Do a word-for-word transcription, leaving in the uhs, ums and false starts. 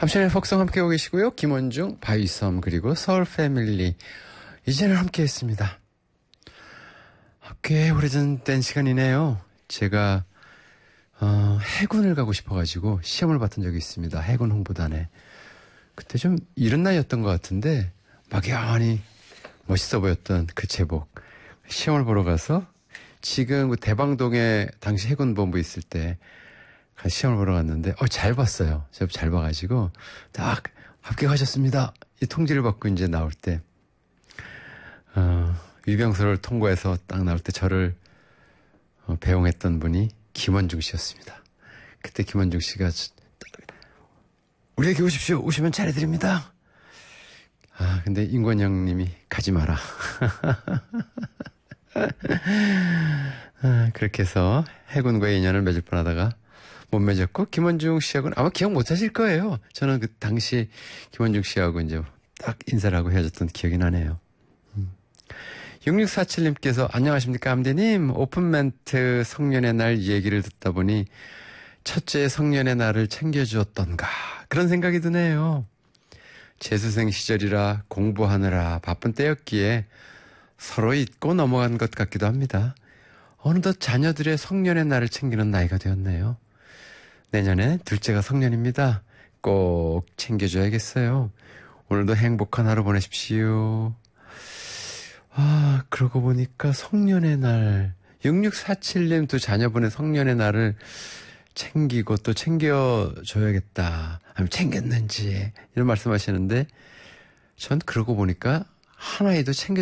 함션의 폭성 함께하고 계시고요. 김원중, 바위섬 그리고 서울 패밀리 이제는 함께했습니다. 꽤 오래전 된 시간이네요. 제가 어, 해군을 가고 싶어가지고 시험을 봤던 적이 있습니다. 해군 홍보단에. 그때 좀 이른 나이였던 것 같은데 막연히 멋있어 보였던 그 제복. 시험을 보러 가서 지금 그 대방동에 당시 해군본부 있을 때 시험을 보러 갔는데 어, 잘 봤어요. 제가 잘 봐가지고 딱 합격하셨습니다. 이 통지를 받고 이제 나올 때 어, 위병소를 통과해서 딱 나올 때 저를 어, 배웅했던 분이 김원중 씨였습니다. 그때 김원중 씨가 우리에게 오십시오. 오시면 잘해드립니다. 아 근데 임권영 님이 가지 마라. 아, 그렇게 해서 해군과의 인연을 맺을 뻔하다가 못 맺었고 김원중 씨하고는 아마 기억 못 하실 거예요. 저는 그 당시 김원중 씨하고 이제 딱 인사를 하고 헤어졌던 기억이 나네요. 음. 육육사칠 님께서 안녕하십니까 함대님. 오픈 멘트 성년의 날 얘기를 듣다 보니 첫째 성년의 날을 챙겨주었던가 그런 생각이 드네요. 재수생 시절이라 공부하느라 바쁜 때였기에 서로 잊고 넘어간 것 같기도 합니다. 어느덧 자녀들의 성년의 날을 챙기는 나이가 되었네요. 내년에 둘째가 성년입니다. 꼭 챙겨줘야겠어요. 오늘도 행복한 하루 보내십시오. 아, 그러고 보니까 성년의 날, 육육사칠 님 두 자녀분의 성년의 날을 챙기고 또 챙겨줘야겠다. 아니면 챙겼는지 이런 말씀하시는데 전 그러고 보니까 하나에도 챙겨